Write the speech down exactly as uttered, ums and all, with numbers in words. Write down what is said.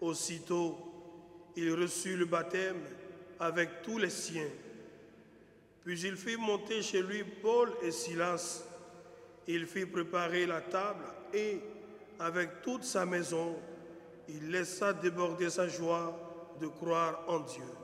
Aussitôt, il reçut le baptême avec tous les siens. Puis il fit monter chez lui Paul et Silas. Il fit préparer la table et, avec toute sa maison, il laissa déborder sa joie de croire en Dieu.